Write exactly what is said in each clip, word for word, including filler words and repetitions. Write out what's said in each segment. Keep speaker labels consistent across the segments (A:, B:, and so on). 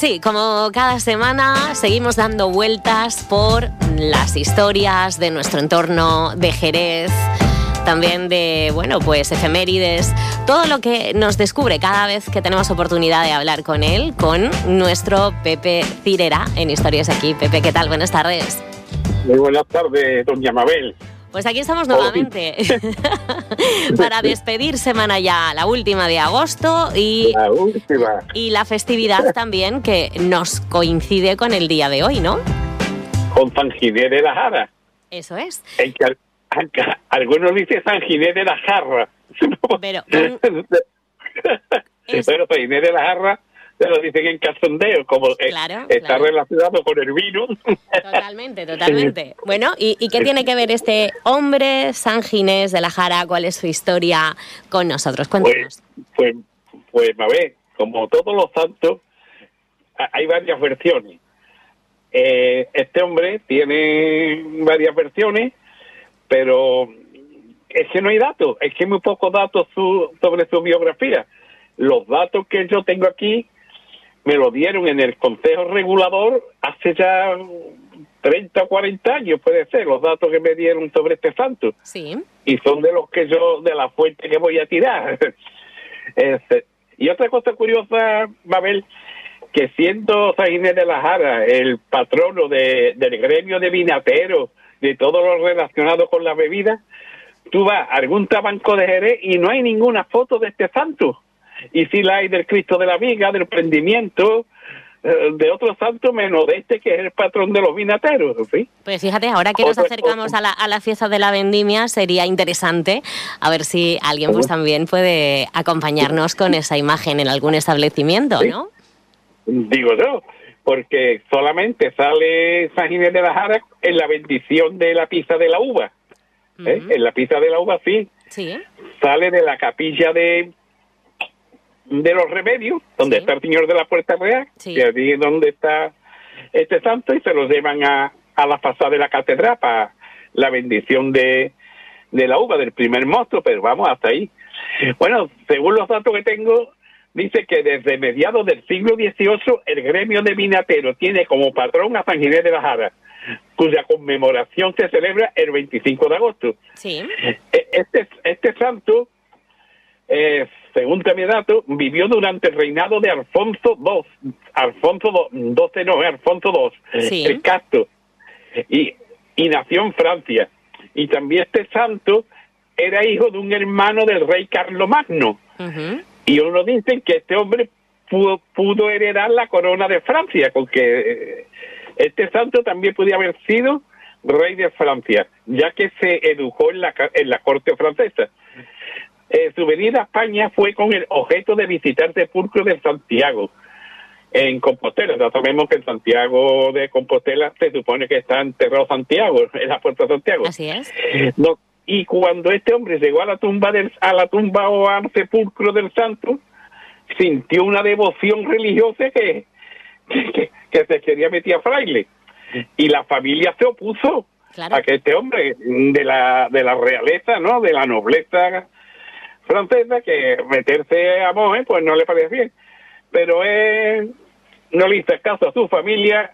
A: Sí, como cada semana seguimos dando vueltas por las historias de nuestro entorno, de Jerez, también de, bueno, pues efemérides, todo lo que nos descubre cada vez que tenemos oportunidad de hablar con él, con nuestro Pepe Cirera en Historias Aquí. Pepe, ¿qué tal? Buenas tardes.
B: Muy buenas tardes, doña Mabel.
A: Pues aquí estamos nuevamente para despedir semana ya, la última de agosto y
B: la última.
A: Y la festividad también que nos coincide con el día de hoy, ¿no?
B: Con San Ginés de la Jara.
A: Eso es.
B: En que, en que, algunos dicen San Ginés de la Jarra.
A: Pero, un...
B: Pero San Ginés de la Jarra se lo dicen en cachondeo, como
A: claro,
B: está
A: claro.
B: relacionado con el vino.
A: Totalmente, totalmente. Bueno, ¿y, ¿y qué tiene que ver este hombre, San Ginés de la Jara? ¿Cuál es su historia con nosotros? Cuéntanos.
B: Pues, pues, pues, a ver, como todos los santos, hay varias versiones. Eh, este hombre tiene varias versiones, pero es que no hay datos, es que hay muy pocos datos su, sobre su biografía. Los datos que yo tengo aquí me lo dieron en el Consejo Regulador hace ya treinta o cuarenta años, puede ser, los datos que me dieron sobre este santo.
A: Sí.
B: Y son de los que yo, de la fuente que voy a tirar. Este, y otra cosa curiosa, Mabel, que siendo San Ginés de la Jara el patrono de, del gremio de vinateros, de todo lo relacionado con la bebida, tú vas a algún tabanco de Jerez y no hay ninguna foto de este santo. Y sí la hay del Cristo de la Viga, del prendimiento, de otros santos, menos de este que es el patrón de los vinateros, ¿sí?
A: Pues fíjate, ahora que nos acercamos a la, a la fiesta de la vendimia, sería interesante a ver si alguien pues también puede acompañarnos con esa imagen en algún establecimiento, ¿no?
B: Sí. Digo yo, porque solamente sale San Ginés de la Jara en la bendición de la pizza de la uva. ¿eh? Uh-huh. En la pizza de la uva, sí.
A: Sí.
B: Sale de la capilla de de los Remedios, donde sí. está el Señor de la Puerta Real,
A: sí.
B: y allí es donde está este santo, y se lo llevan a, a la fachada de la catedral para la bendición de, de la uva, del primer mosto, pero vamos, hasta ahí. Bueno, según los datos que tengo, dice que desde mediados del siglo dieciocho el gremio de vinateros tiene como patrón a San Ginés de la Jara, cuya conmemoración se celebra el veinticinco de agosto.
A: Sí.
B: Este, este santo, eh, según también datos, vivió durante el reinado de Alfonso segundo, Alfonso doce, no, Alfonso segundo,
A: sí.
B: el Casto, y, y nació en Francia. Y también este santo era hijo de un hermano del rey Carlomagno.
A: Uh-huh.
B: Y uno dice que este hombre pudo, pudo heredar la corona de Francia, porque este santo también podía haber sido rey de Francia, ya que se educó en la, en la corte francesa. Eh, su venida a España fue con el objeto de visitar el sepulcro de Santiago, en Compostela. Ya sabemos que en Santiago de Compostela se supone que está enterrado Santiago, en la puerta de Santiago.
A: Así es.
B: No, y cuando este hombre llegó a la tumba del, a la tumba o al sepulcro del santo, sintió una devoción religiosa que, que, que se quería meter a fraile. Y la familia se opuso
A: claro.
B: a que este hombre de la, de la realeza, ¿no?, de la nobleza francesa, que meterse a monje, pues no le parece bien. Pero él no le hizo caso a su familia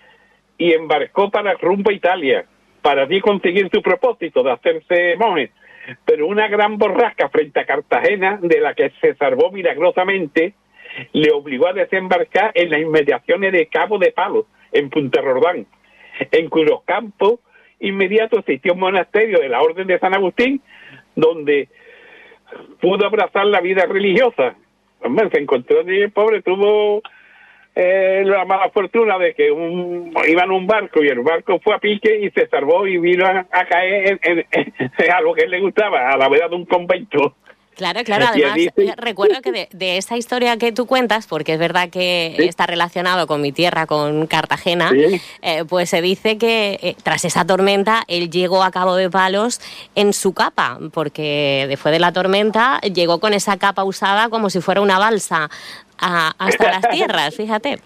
B: y embarcó para rumbo a Italia, para así conseguir su propósito de hacerse monje. Pero una gran borrasca frente a Cartagena, de la que se salvó milagrosamente, le obligó a desembarcar en las inmediaciones de Cabo de Palos, en Punta Rordán, en cuyos campos inmediatos existió un monasterio de la Orden de San Agustín, donde pudo abrazar la vida religiosa. Hombre, se encontró y el pobre tuvo eh, la mala fortuna de que un, iba en un barco y el barco fue a pique y se salvó y vino a, a caer en, en, en a lo que él le gustaba, a la vera de un convento.
A: Claro, claro, además dice... recuerdo que de, de esa historia que tú cuentas, porque es verdad que ¿sí? está relacionado con mi tierra, con Cartagena, ¿sí? eh, pues se dice que eh, tras esa tormenta él llegó a Cabo de Palos en su capa, porque después de la tormenta llegó con esa capa usada como si fuera una balsa a, hasta las tierras, fíjate.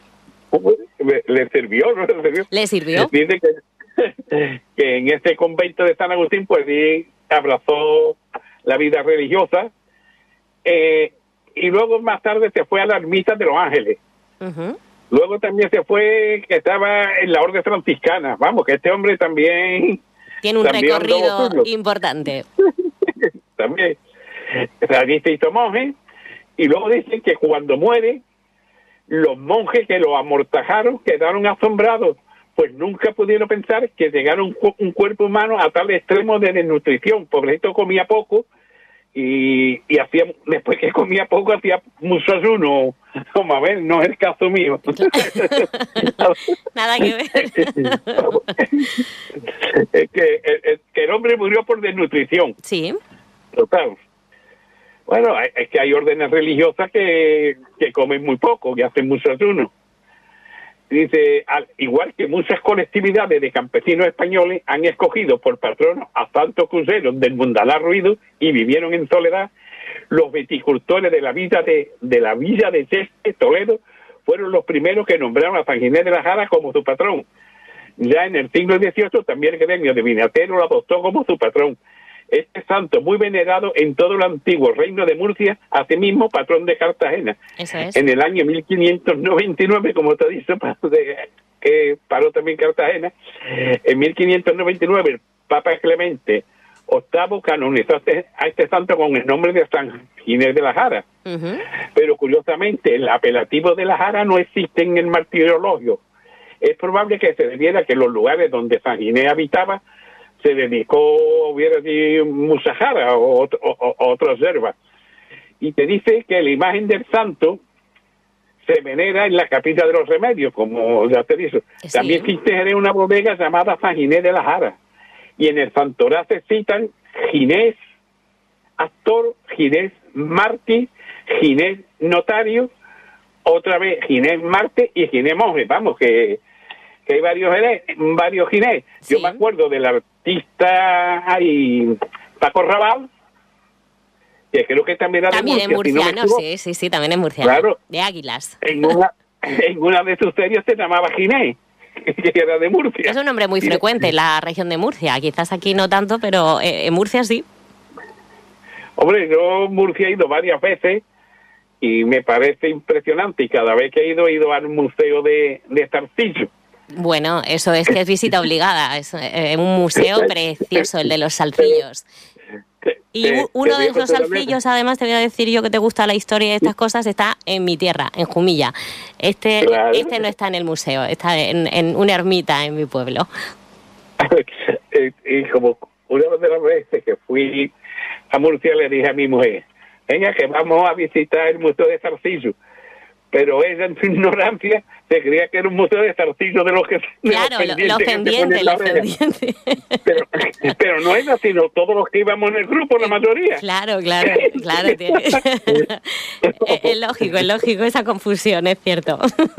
B: Le, le sirvió, ¿no? Le sirvió.
A: ¿Le sirvió?
B: Dice que, que en este convento de San Agustín, pues sí, abrazó la vida religiosa. Eh, y luego más tarde se fue a la ermita de los Ángeles.
A: Uh-huh.
B: Luego también se fue, que estaba en la orden franciscana. Vamos, que este hombre también...
A: Tiene un también recorrido importante.
B: También. O sea, dice, hizo monje, y luego dicen que cuando muere, los monjes que lo amortajaron quedaron asombrados, pues nunca pudieron pensar que llegara un, un cuerpo humano a tal extremo de desnutrición. Pobrecito comía poco, y, y hacía, después que comía poco, hacía mucho ayuno. Vamos a ver, no es el caso mío.
A: Nada que ver.
B: Es que, es que el hombre murió por desnutrición.
A: Sí.
B: Total. Bueno, es que hay órdenes religiosas que, que comen muy poco, que hacen mucho ayuno. Dice, al igual que muchas colectividades de campesinos españoles han escogido por patronos a santos cruceros del mundanar ruido y vivieron en soledad, los viticultores de la villa de, de la villa de Cheste, Toledo, fueron los primeros que nombraron a San Ginés de la Jara como su patrón. Ya en el siglo dieciocho también el gremio de vinateros lo adoptó como su patrón. Este santo, muy venerado en todo el antiguo reino de Murcia, asimismo patrón de Cartagena.
A: Eso es.
B: En el año mil quinientos noventa y nueve, como te dice, que paró también Cartagena, en mil quinientos noventa y nueve el Papa Clemente octavo canonizó a este, a este santo con el nombre de San Ginés de la Jara. Uh-huh. Pero curiosamente el apelativo de la Jara no existe en el martirologio. Es probable que se debiera que los lugares donde San Ginés habitaba se dedicó, hubiera sido mucha jara o, o, o, o otras hierbas. Y te dice que la imagen del santo se venera en la capilla de los remedios, como ya te dije. Sí. También existe una bodega llamada San Ginés de la Jara. Y en el santoral se citan Ginés actor, Ginés mártir, Ginés notario, otra vez Ginés Marte y Ginés monje. Vamos, que... que hay varios Ginés, varios Ginés. Sí. Yo me acuerdo del artista ahí, Paco Raval, que creo que también era
A: también
B: de Murcia.
A: También es murciano, si no sí, sí, sí, también es murciano.
B: Claro.
A: De Águilas.
B: En una, en una de sus series se llamaba Ginés, que era de Murcia.
A: Es un nombre muy frecuente en la región de Murcia. Quizás aquí no tanto, pero en Murcia sí.
B: Hombre, yo Murcia he ido varias veces y me parece impresionante. Y cada vez que he ido, he ido al museo de, de Zarcillo.
A: Bueno, eso es que es visita obligada. Es eh, un museo precioso, el de los salcillos. Y uno de esos salcillos, además, te voy a decir yo que te gusta la historia y estas cosas, está en mi tierra, en Jumilla. Este claro. este no está en el museo, está en, en una ermita en mi pueblo.
B: Y como una de las veces que fui a Murcia, le dije a mi mujer, venga, que vamos a visitar el museo de Zarcillo. Pero ella, en su ignorancia, se creía que era un museo de Zarcillo de los que...
A: Claro, los pendientes, los pendientes.
B: Pero, pero no era, sino todos los que íbamos en el grupo, la mayoría.
A: Claro, claro, claro. es, es lógico, es lógico esa confusión, es cierto.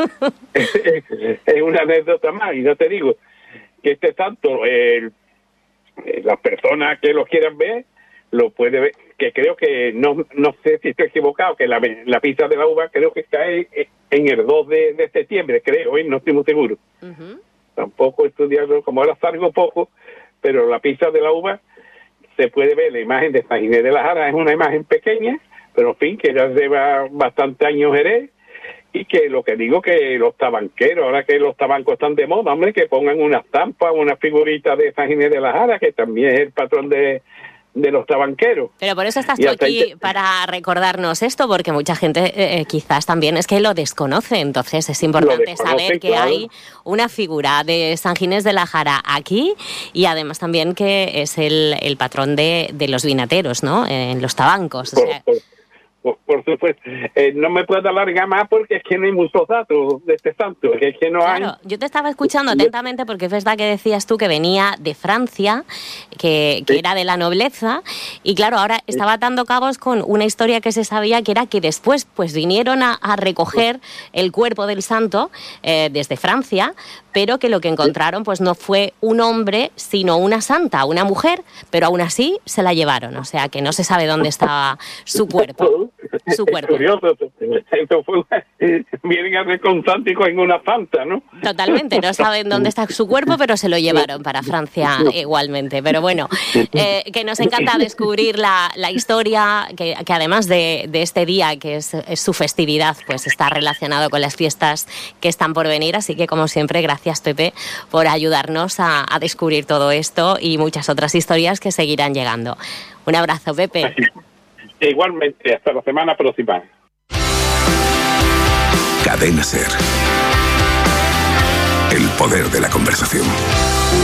B: Es una anécdota más, y yo te digo que este santo, eh, las personas que lo quieran ver, lo puede ver, que creo que, no no sé si estoy equivocado, que la, la pizza de la uva creo que cae en el dos de, de septiembre, creo, ¿eh? No estoy muy seguro. Uh-huh. Tampoco he estudiado, como ahora salgo poco, pero la pizza de la uva se puede ver, la imagen de San Ginés de la Jara es una imagen pequeña, pero en fin, que ya lleva bastante años Jerez, y que lo que digo que los tabanqueros, ahora que los tabancos están de moda, hombre, que pongan una estampa, una figurita de San Ginés de la Jara, que también es el patrón de de los tabanqueros.
A: Pero por eso estás tú aquí, te... para recordarnos esto, porque mucha gente eh, quizás también es que lo desconoce, entonces es importante saber que claro. hay una figura de San Ginés de la Jara aquí, y además también que es el, el patrón de, de los vinateros, ¿no? En los tabancos. O sea...
B: por, por, por supuesto. Eh, no me puedo alargar más porque es que no hay muchos datos de este santo. Es que no
A: claro,
B: hay...
A: yo te estaba escuchando atentamente porque es verdad que decías tú que venía de Francia, que, que sí. era de la nobleza, y claro, ahora estaba atando cabos con una historia que se sabía, que era que después pues vinieron a, a recoger el cuerpo del santo eh, desde Francia, pero que lo que encontraron pues no fue un hombre, sino una santa, una mujer, pero aún así se la llevaron, o sea que no se sabe dónde estaba su cuerpo. su cuerpo.
B: Es curioso, esto fue una, vienen a ver con Santico en una fanta, ¿no?
A: Totalmente, no saben dónde está su cuerpo, pero se lo llevaron para Francia igualmente. Pero bueno, eh, que nos encanta descubrir la, la historia, que, que además de, de este día, que es, es su festividad, pues está relacionado con las fiestas que están por venir. Así que, como siempre, gracias, Pepe, por ayudarnos a, a descubrir todo esto y muchas otras historias que seguirán llegando. Un abrazo, Pepe.
B: Igualmente, hasta la semana próxima.
C: Cadena SER. El poder de la conversación.